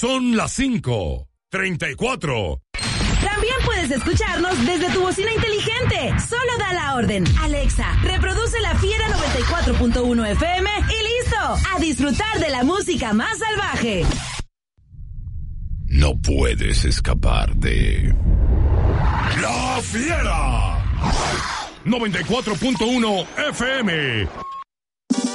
Son las 5:34. También puedes escucharnos desde tu bocina inteligente. Solo da la orden. Alexa, reproduce La Fiera 94.1 FM y listo. A disfrutar de la música más salvaje. No puedes escapar de La Fiera 94.1 FM.